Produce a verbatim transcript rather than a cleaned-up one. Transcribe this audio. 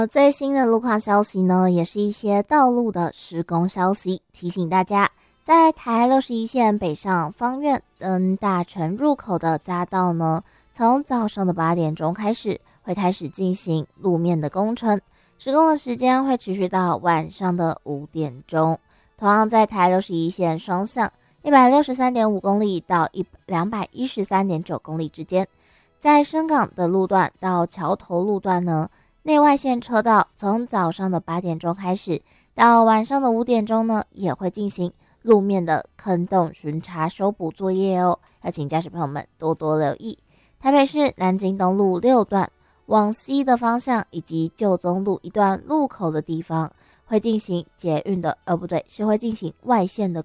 最新的路况消息呢，也是一些道路的施工消息，提醒大家，在台六十一线北上方院登大城入口的匝道呢，从早上的八点钟开始会开始进行路面的工程，施工的时间会持续到晚上的五点钟。同样在台六十一线双向一百六十三点五公里到两百一十三点九公里之间，在深港的路段到桥头路段呢，内外线车道从早上的八点钟开始到晚上的五点钟呢，也会进行路面的坑洞巡查修补作业哦，要请驾驶朋友们多多留意。台北市南京东路六段往西的方向以及旧宗路一段路口的地方会进行捷运的，呃不对，是会进行外线的